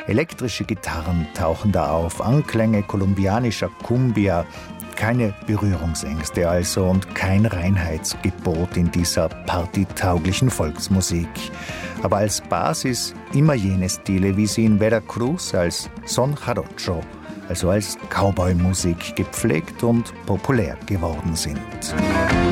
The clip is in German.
Elektrische Gitarren tauchen da auf, Anklänge kolumbianischer Cumbia, keine Berührungsängste also und kein Reinheitsgebot in dieser partytauglichen Volksmusik. Aber als Basis immer jene Stile, wie sie in Veracruz als Son Jarocho, also als Cowboy-Musik gepflegt und populär geworden sind.